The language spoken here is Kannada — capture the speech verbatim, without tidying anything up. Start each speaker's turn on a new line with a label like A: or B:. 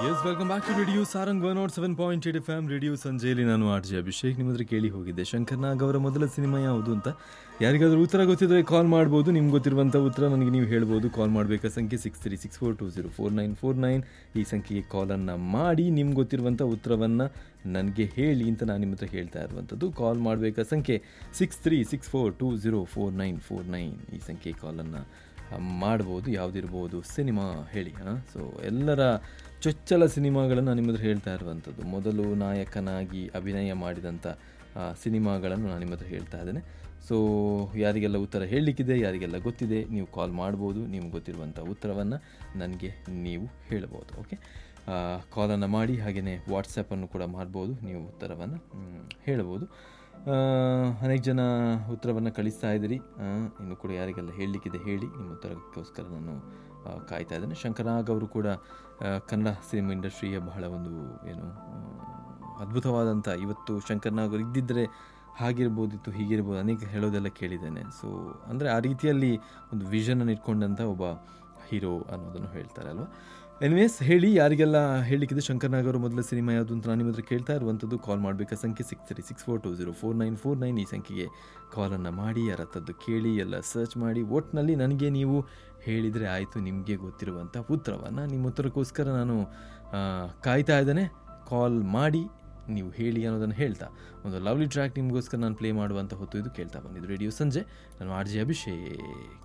A: S welcome back to radio Sarang one not seven point eight F M radio ಸಂಜೆಯಲ್ಲಿ ನಾನು ಆರ್ ಜೆ ಅಭಿಷೇಕ್ ನಿಮ್ಮ ಹತ್ರ ಕೇಳಿ ಹೋಗಿದ್ದೆ ಶಂಕರ್ ನಾಗ್ ಅವರ ಮೊದಲ ಸಿನಿಮಾ ಯಾವುದು ಅಂತ. ಯಾರಿಗಾದರೂ ಉತ್ತರ ಗೊತ್ತಿದ್ರೆ ಕಾಲ್ ಮಾಡ್ಬೋದು. ನಿಮ್ಗೆ ಗೊತ್ತಿರುವಂಥ ಉತ್ತರ ನನಗೆ ನೀವು ಹೇಳ್ಬೋದು. ಕಾಲ್ ಮಾಡಬೇಕಾ ಸಂಖ್ಯೆ six three six four to zero four nine four nine ಈ ಸಂಖ್ಯೆಗೆ ಕಾಲನ್ನು ಮಾಡಿ ನಿಮ್ಗೆ ಗೊತ್ತಿರುವಂಥ ಉತ್ತರವನ್ನು ನನಗೆ ಹೇಳಿ ಅಂತ ನಾನು ನಿಮ್ಮ ಹತ್ರ ಹೇಳ್ತಾ ಇರುವಂಥದ್ದು. ಕಾಲ್ ಮಾಡಬೇಕಾ ಸಂಖ್ಯೆ six three six four to zero four nine four nine ಈ ಸಂಖ್ಯೆ ಕಾಲನ್ನು ಮಾಡ್ಬೋದು. ಯಾವುದಿರ್ಬೋದು ಸಿನಿಮಾ ಹೇಳಿ. ಹಾಂ ಸೊ ಎಲ್ಲರ ಚೊಚ್ಚಲ ಸಿನಿಮಾಗಳನ್ನು ನಿಮ್ಮ ಹತ್ರ ಹೇಳ್ತಾ ಇರುವಂಥದ್ದು. ಮೊದಲು ನಾಯಕನಾಗಿ ಅಭಿನಯ ಮಾಡಿದಂಥ ಸಿನಿಮಾಗಳನ್ನು ನಾನು ನಿಮ್ಮ ಹತ್ರ ಹೇಳ್ತಾ ಇದ್ದೇನೆ. ಸೊ ಯಾರಿಗೆಲ್ಲ ಉತ್ತರ ಹೇಳಲಿಕ್ಕಿದೆ, ಯಾರಿಗೆಲ್ಲ ಗೊತ್ತಿದೆ, ನೀವು ಕಾಲ್ ಮಾಡ್ಬೋದು. ನಿಮ್ಗೆ ಗೊತ್ತಿರುವಂಥ ಉತ್ತರವನ್ನು ನನಗೆ ನೀವು ಹೇಳ್ಬೋದು. ಓಕೆ, ಕಾಲನ್ನು ಮಾಡಿ ಹಾಗೆಯೇ ವಾಟ್ಸಪ್ಪನ್ನು ಕೂಡ ಮಾಡ್ಬೋದು. ನೀವು ಉತ್ತರವನ್ನು ಹೇಳ್ಬೋದು. ಅನೇಕ ಜನ ಉತ್ತರವನ್ನು ಕಳಿಸ್ತಾ ಇದ್ದೀರಿ. ಇನ್ನು ಕೂಡ ಯಾರಿಗೆಲ್ಲ ಹೇಳಲಿಕ್ಕಿದೆ ಹೇಳಿ. ನಿಮ್ಮ ಉತ್ತರಕ್ಕೋಸ್ಕರ ನಾನು ಕಾಯ್ತಾ ಇದ್ದೇನೆ. ಶಂಕರ್ ನಾಗ್ ಅವರು ಕೂಡ ಕನ್ನಡ ಸಿನಿಮಾ ಇಂಡಸ್ಟ್ರಿಯ ಬಹಳ ಒಂದು ಏನು ಅದ್ಭುತವಾದಂಥ, ಇವತ್ತು ಶಂಕರ್ ನಾಗ್ ಅವರು ಇದ್ದಿದ್ದರೆ ಹಾಗಿರ್ಬೋದಿತ್ತು, ಹೀಗಿರ್ಬೋದು ಅನೇಕ ಹೇಳೋದೆಲ್ಲ ಕೇಳಿದ್ದೇನೆ. ಸೊ ಅಂದರೆ ಆ ರೀತಿಯಲ್ಲಿ ಒಂದು ವಿಷನನ್ನು ಇಟ್ಕೊಂಡಂಥ ಒಬ್ಬ ಹೀರೋ ಅನ್ನೋದನ್ನು ಹೇಳ್ತಾರೆ ಅಲ್ವಾ. ಎನಿವೇಸ್ ಹೇಳಿ, ಯಾರಿಗೆಲ್ಲ ಹೇಳಲಿಕ್ಕಿದೆ ಶಂಕರ್ ನಾಗ್ ಅವರು ಮೊದಲ ಸಿನಿಮಾ ಯಾವುದು ಅಂತ ನಾನು ನಿಮ್ಮ ಹತ್ರ ಕೇಳ್ತಾ ಇರುವಂಥದ್ದು. ಕಾಲ್ ಮಾಡಬೇಕಾ ಸಂಖ್ಯೆ six three six four to zero four nine four nine ಈ ಸಂಖ್ಯೆಗೆ ಕಾಲನ್ನು ಮಾಡಿ ಯಾರತ್ತದ್ದು ಕೇಳಿ, ಎಲ್ಲ ಸರ್ಚ್ ಮಾಡಿ ಒಟ್ಟಿನಲ್ಲಿ ನನಗೆ ನೀವು ಹೇಳಿದರೆ ಆಯಿತು ನಿಮಗೆ ಗೊತ್ತಿರುವಂಥ ಉತ್ತರವನ್ನು. ನಿಮ್ಮ ಉತ್ತರಕ್ಕೋಸ್ಕರ ನಾನು ಕಾಯ್ತಾ ಇದ್ದೇನೆ. ಕಾಲ್ ಮಾಡಿ ನೀವು ಹೇಳಿ ಅನ್ನೋದನ್ನು ಹೇಳ್ತಾ ಒಂದು ಲವ್ಲಿ ಟ್ರ್ಯಾಕ್ ನಿಮಗೋಸ್ಕರ ನಾನು ಪ್ಲೇ ಮಾಡುವಂಥ ಹೊತ್ತು ಇದು ಕೇಳ್ತಾ ಬಂದಿದ್ದು ರೇಡಿಯೋ ಸಂಜೆ. ನಾನು ಆರ್ ಜೆ ಅಭಿಷೇಕ್.